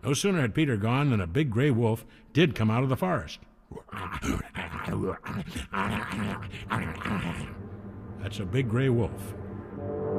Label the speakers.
Speaker 1: No sooner had Peter gone than a big gray wolf did come out of the forest. That's a big gray wolf.